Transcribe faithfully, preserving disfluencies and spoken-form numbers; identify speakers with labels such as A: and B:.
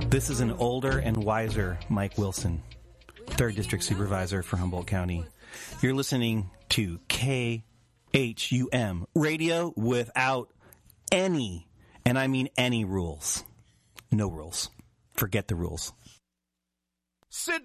A: This is an older and wiser Mike Wilson, third District Supervisor for Humboldt County. You're listening to K H U M, radio without any, and I mean any rules. No rules. Forget the rules.
B: Sit